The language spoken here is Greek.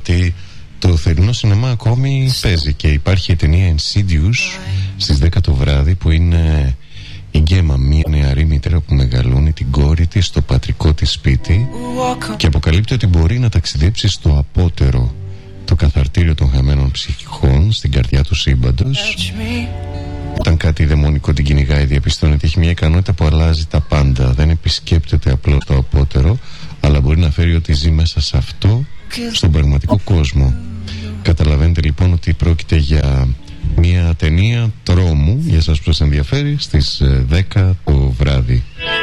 ότι το θερινό σινεμά ακόμη παίζει και υπάρχει η ταινία Insidious στις 10 το βράδυ, που είναι η Γκέμα, μια νεαρή μητέρα που μεγαλώνει την κόρη της στο πατρικό της σπίτι και αποκαλύπτει ότι μπορεί να ταξιδέψει στο απότερο, το καθαρτήριο των χαμένων ψυχικών, στην καρδιά του σύμπαντος. Όταν κάτι δαιμονικό την κυνηγάει, διαπιστώνει ότι έχει μια ικανότητα που αλλάζει τα πάντα. Δεν επισκέπτεται απλώς το απότερο, αλλά μπορεί να φέρει ό,τι ζει μέσα σε αυτό στον πραγματικό κόσμο. Καταλαβαίνετε λοιπόν ότι πρόκειται για μια ταινία τρόμου για σας που σας ενδιαφέρει, στις 10 το βράδυ.